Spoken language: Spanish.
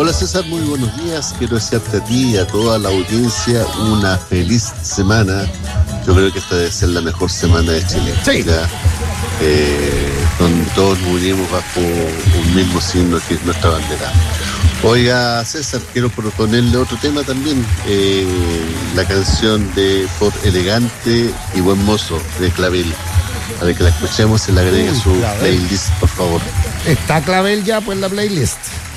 Hola César, muy buenos días. Quiero desearte a ti y a toda la audiencia una feliz semana. Yo creo que esta debe ser la mejor semana de Chile. Sí. Ya, donde todos nos unimos bajo un mismo signo que es nuestra bandera. Oiga César, quiero proponerle otro tema también. La canción de Por Elegante y Buen Mozo de Clavel. Para que la escuchemos y la agregue a su Clavel. playlist, por favor. Está Clavel ya pues en la playlist.